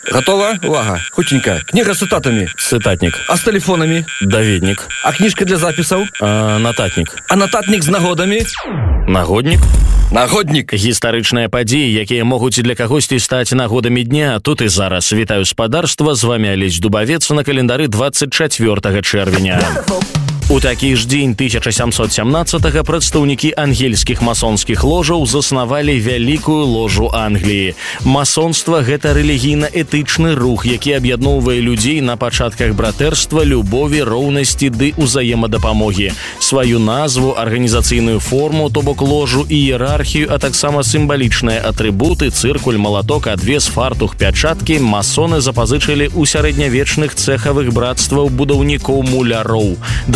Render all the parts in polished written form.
Готова? Увага. Хутенько. Книга с цитатами. Цитатник. А с телефонами? Даведник. А книжка для записаў? Нататник. А нататник з нагодамі? Нагодник. Нагодник. Гістарычныя падзеі, якія могуць для кагосьці стаць нагодамі дня. Тут і зараз. Вітаю спадарства. З вами Алесь Дубавец на календары 24 чэрвеня. У такі ж дзень 1717-го прадстаўнікі ангельскіх масонскіх ложаў заснавалі вялікую ложу Англіі. Масонства – гэта рэлігійна-этычны рух, які аб'ядноўвае людзей на пачатках братэрства, любові, роўнасці ды ўзаемадапамогі. Сваю назву, арганізацыйную форму, то бок ложу і іерархію, а таксама сімвалічныя атрыбуты, цыркуль, малаток, адвес, фартух, пячаткі масоны запазычылі ў сярэднявечных цэхавых братстваў будаўнікоў-муляроў.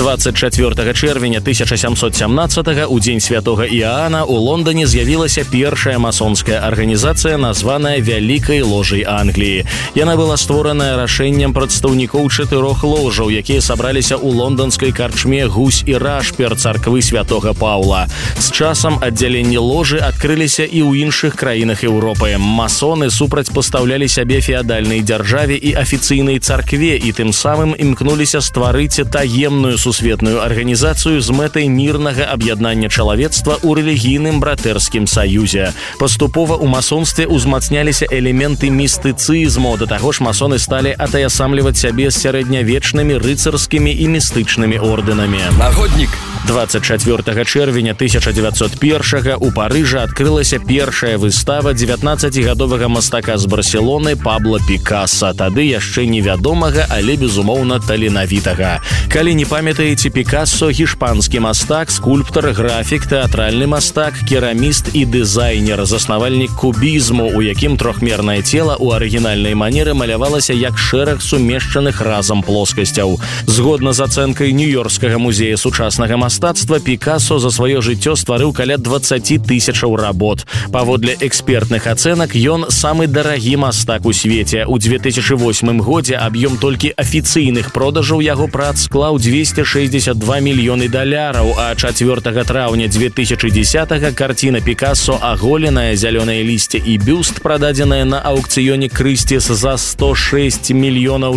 24 чэрвеня 1717-го, у дзень святога Іаана, у Лондоне з'явілася першая масонская арганізацыя, названая Вялікай ложай Англіі. Яна была створаная рашэннем прадстаўнікоў 4 ложаў, якія сабраліся ў лонданскай карчме «Гусь і Рашпер» царквы святога Паўла. З часам аддзяленні ложы адкрыліся і ў іншых краінах Еўропы. Масоны супрацьпастаўлялі сябе феадальнай дзяржаве і афіцыйнай царкве і тым самым імкнуліся стварыць таемную сусветную арганізацыю з мэтай мірнага аб'яднання чалавецтва ў рэлігійным братэрскім саюзе. Паступова ў масонстве ўзмацняліся элементы містыцызму, да таго ж масоны сталі атаясамліваць сябе з сярэднявечнымі рыцарскімі і містычнымі ордэнамі. Нагодник. 24 чэрвеня 1901-го у Парыжа адкрылася першая выстава 19-гадовага мастака з Барселоны Пабло Пікаса, тады яшчэ невядомага, але безумоўна таленавітага. Калі не памятаеце, Пікассо – гішпанскі мастак, скульптар, графік, тэатральны мастак, кераміст і дызайнер, заснавальнік кубізму, у якім трохмернае цела ў арыгінальнай манеры малявалася як шэраг сумешчаных разам плоскасцяў. Згодна з ацэнкай Нью-Йоркскага музея сучаснага мастацтва, Пікассо за сваё жыццё стварыў каля 20 тысячаў работ. Паводле экспертных ацэнак, ён самы дарагі мастак у свеце. У 2008 годзе аб'ём толькі афіцыйных продажаў яго прац склаў $262 мільёны, а 4 траўня 2010-го карціна Пікассо «Аголенае зялёнае лісце» і бюст, прададзеная на аўкцыёне Крыстіс за $106 мільёнаў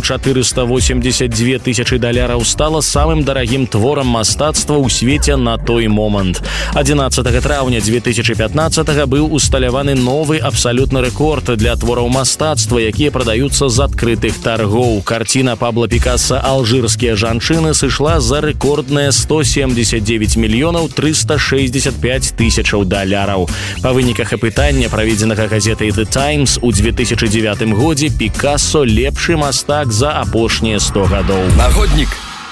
482 тысячы, стала самым дарагім творам мастацтва ў свеце на той момант. 11 траўня 2015-го быў усталяваны новы абсалютны рэкорд для твораў мастацтва, якія прадаюцца з адкрытых таргоў. Карціна Пабло Пікаса «Алжырскія жанчыны» сышла за рэкордныя $179 мільёнаў 365 тысячаў. Па выніках апытання, праведзенага газетай The Times, у 2009 годзе Пікассо лепшы мастак за апошнія 100 гадоў. Нагодник.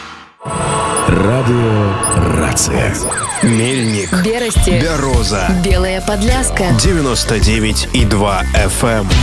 Радио Рация. Мельник. Берасти. Бяроза. Белая Подляска. 99,2 FM.